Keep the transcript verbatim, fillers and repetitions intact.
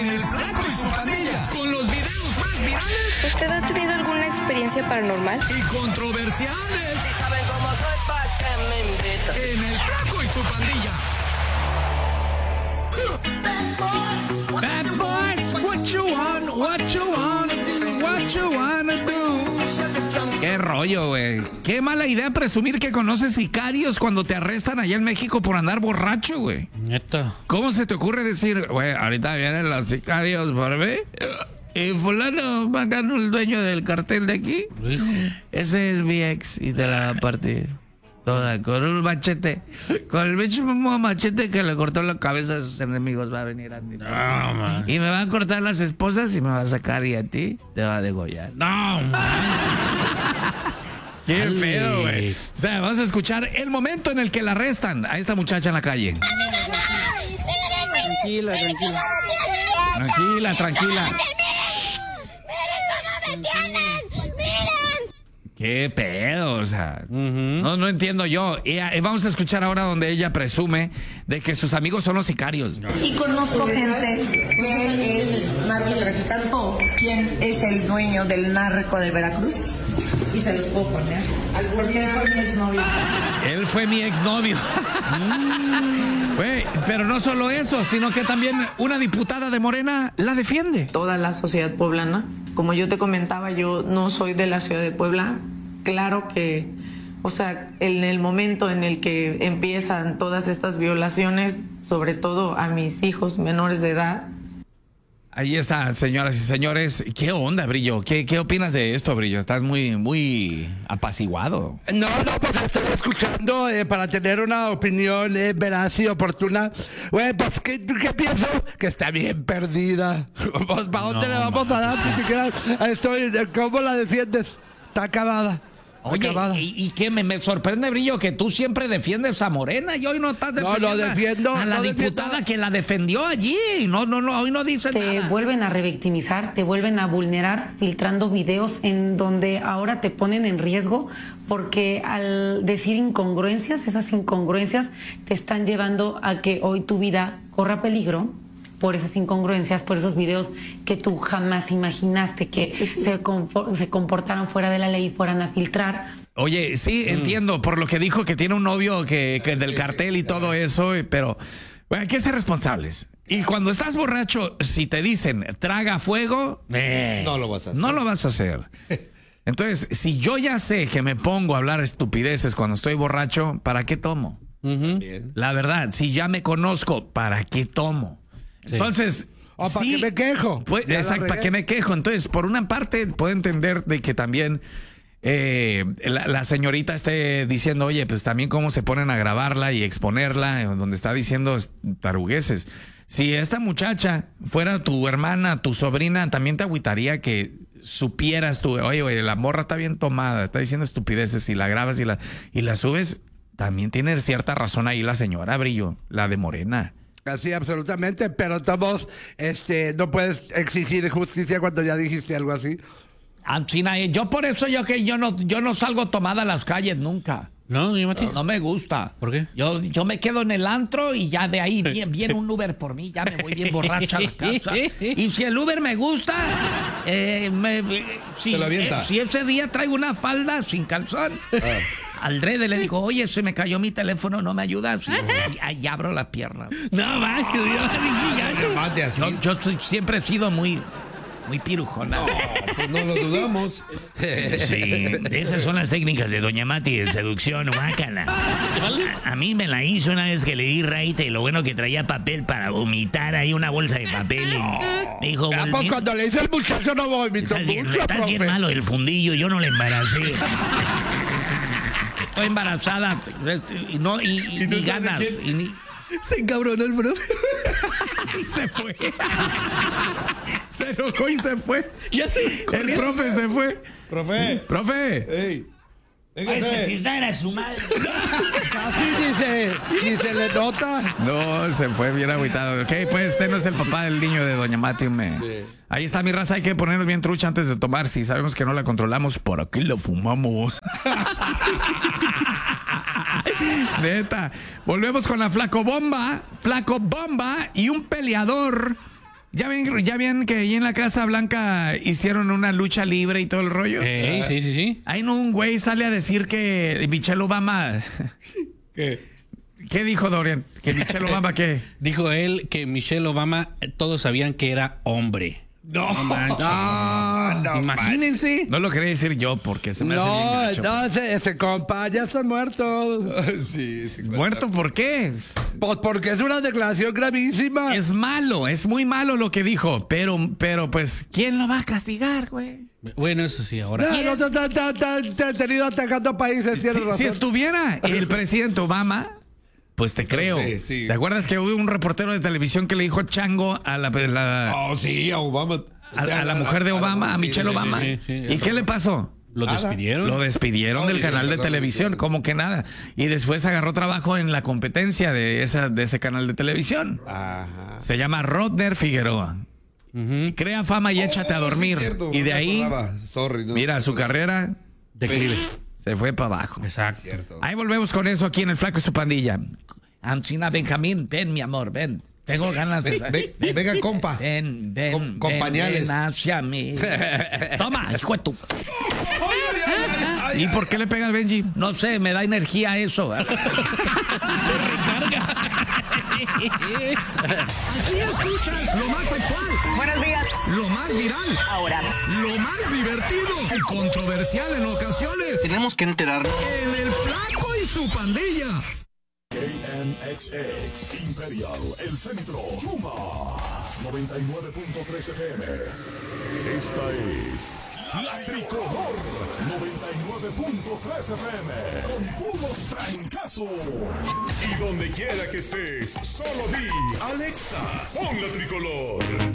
en El Flaco y su Pandilla, con los videos más virales. ¿Usted ha tenido alguna experiencia paranormal? Y controversiales. Si saben cómo soy, pa' que me invitan. En El Flaco y su Pandilla. Bad boys, what you want, what you wanna do, what you wanna do. Qué rollo, güey. Qué mala idea presumir que conoces sicarios cuando te arrestan allá en México por andar borracho, güey. Neta. ¿Cómo se te ocurre decir, güey, ahorita vienen los sicarios por mí? Y fulano, bacano, el dueño del cartel de aquí. Hijo. Ese es mi ex y te la va a partir toda con un machete. Con el mismo machete que le cortó la cabeza a sus enemigos va a venir a ti. No, man. Y me van a cortar las esposas y me va a sacar y a ti te va a degollar. No, man. Qué Dale. feo, güey. O sea, vamos a escuchar el momento en el que la arrestan a esta muchacha en la calle. Tranquila, tranquila. Tranquila, tranquila. Qué pedo, o sea, Uh-huh. no, no entiendo yo. Y, eh, vamos a escuchar ahora donde ella presume de que sus amigos son los sicarios. Y conozco gente que es narcotraficante, quien es el dueño del narco de Veracruz. Y se los puedo poner. Porque fue mi exnovio. Él fue mi exnovio. Güey, pero no solo eso, sino que también una diputada de Morena la defiende. Toda la sociedad poblana. Como yo te comentaba, yo no soy de la ciudad de Puebla. Claro que, o sea, en el momento en el que empiezan todas estas violaciones, sobre todo a mis hijos menores de edad. Ahí está, señoras y señores. ¿Qué onda, Brillo? ¿Qué, qué opinas de esto, Brillo? Estás muy, muy apaciguado. No, no, pues estoy escuchando eh, para tener una opinión eh, veraz y oportuna. Güey, pues, ¿qué, ¿qué pienso? Que está bien perdida. Pues, ¿para dónde No, le vamos a dar? Ni siquiera estoy, ¿cómo la defiendes? Está acabada. Oye, acabada. y, y que me, me sorprende, Brillo, que tú siempre defiendes a Morena y hoy no estás No, defendiendo lo defiendo, a la lo diputada defiendo. que la defendió allí. No, no, no, hoy no dice Te nada. vuelven a revictimizar, te vuelven a vulnerar, filtrando videos en donde ahora te ponen en riesgo porque al decir incongruencias, esas incongruencias te están llevando a que hoy tu vida corra peligro por esas incongruencias, por esos videos que tú jamás imaginaste que se, confo- se comportaran fuera de la ley y fueran a filtrar. Oye, sí, entiendo por lo que dijo que tiene un novio que, que del cartel y todo eso, pero bueno, hay que ser responsables. Y cuando estás borracho, si te dicen traga fuego, eh, No lo vas a hacer. no lo vas a hacer. Entonces, si yo ya sé que me pongo a hablar estupideces cuando estoy borracho, ¿para qué tomo? Bien. La verdad, si ya me conozco, ¿para qué tomo? Entonces, O para sí, que me quejo. pues, Ya la exacto, para regué. que me quejo. Entonces, por una parte, puedo entender de que también eh, la, la señorita esté diciendo, oye, pues también cómo se ponen a grabarla y exponerla, eh, donde está diciendo tarugueses. Si esta muchacha fuera tu hermana, tu sobrina, también te agüitaría que supieras tú, oye, oye, la morra está bien tomada, está diciendo estupideces y la grabas y la, y la subes. También tiene cierta razón ahí la señora, Brillo, la de Morena. Así, absolutamente, pero todos, este, no puedes exigir justicia cuando ya dijiste algo así. China, yo por eso yo que yo no, yo no salgo tomada a las calles nunca. No, yo Mati. No me gusta. ¿Por qué? Yo, yo me quedo en el antro y ya de ahí viene, viene un Uber por mí, ya me voy bien borracha a la casa. Y si el Uber me gusta, eh, me, si, Te lo avienta. eh, si ese día traigo una falda sin calzón, al drede le digo, oye, se me cayó mi teléfono, ¿no me ayudas? Y ahí abro la pierna. No, más que Dios. Mate así. No, yo soy- siempre he sido muy, muy pirujona. No, pues no lo dudamos. Sí, esas son las técnicas de Doña Mati de seducción, guácala. A, a mí me la hizo una vez que le di raite y lo bueno que traía papel para vomitar ahí, una bolsa de papel. Y me dijo, Ah, pues "Volví- cuando le dice el muchacho no vomitó estás bien, mucho, estás bien profe. malo del fundillo, yo no le embaracé. Estoy embarazada y no y, y, ¿Y ni tú sabes ganas. quién? Y ni, Se encabronó el profe. y se fue. Se enojó y se fue. Ya se. El profe se fue. Profe. Profe. Ey. Ay, Véngase. satisfacer a su madre. Así dice, ni se le nota. No, se fue bien agüitado. Ok, pues este no es el papá del niño de Doña Mati. Me. Sí. Ahí está mi raza, hay que ponernos bien trucha antes de tomar. Si sabemos que no la controlamos, ¿por aquí lo fumamos? Neta. Volvemos con la Flaco Bomba. Flaco Bomba y un peleador ¿Ya ven, ya ven que ahí en la Casa Blanca hicieron una lucha libre y todo el rollo? Ey, sí, sí, sí. Ahí no un güey sale a decir que Michelle Obama... ¿Qué? ¿Qué dijo Dorian? ¿Que Michelle Obama qué? Dijo él que Michelle Obama, eh, todos sabían que era hombre. No, manches. No, no, Imagínense. No lo quería decir yo porque se me hace bien No, gacho. no, ese, ese compa ya está muerto. sí, sí. ¿Muerto por qué? Pues porque es una declaración gravísima. Es malo, es muy malo lo que dijo, pero, pero pues, ¿quién lo va a castigar, güey? Bueno, eso sí, ahora. No, no, no, no, no, no, tenido atacando países, Si, tienes razón. si estuviera el presidente Obama, pues te creo. Sí, sí. ¿Te acuerdas que hubo un reportero de televisión que le dijo chango a la, la- Oh, sí, a Obama. a, a la mujer de Obama, a sí, Michelle sí, sí, Obama? sí, sí, ¿Y sí. qué le pasó? ¿Lo Nada. despidieron? Lo despidieron No, del dijeron, canal de perdón, televisión, dijeron. como que nada. Y después agarró trabajo en la competencia de, esa, de ese canal de televisión. Ajá. Se llama Rodner Figueroa. Ujú. Crea fama y échate a Oh, sí, dormir. cierto, y no de me ahí, acordaba. Sorry, no mira, me su acordaba. carrera Declive. se fue para abajo. Exacto. Cierto. Ahí volvemos con eso aquí en El Flaco y su pandilla. Anchina Benjamín, ven, mi amor, ven. Tengo ganas de... Ven, ven, venga, compa. Ven, ven, Con- con ven, pañales. ven hacia mí. Toma, hijo de tu... ¿Y por qué le pega al Benji? No sé, me da energía eso. Se recarga. Aquí escuchas lo más actual, Buenos días. lo más viral, Ahora. lo más divertido y controversial en ocasiones. Tenemos que enterarnos. En El Flaco y su pandilla. K N X X Imperial, El Centro, Chuma, noventa y nueve punto tres F M. Esta es La Tricolor, noventa y nueve punto tres F M, con puros trancazos. Y donde quiera que estés, solo di, Alexa, pon La Tricolor.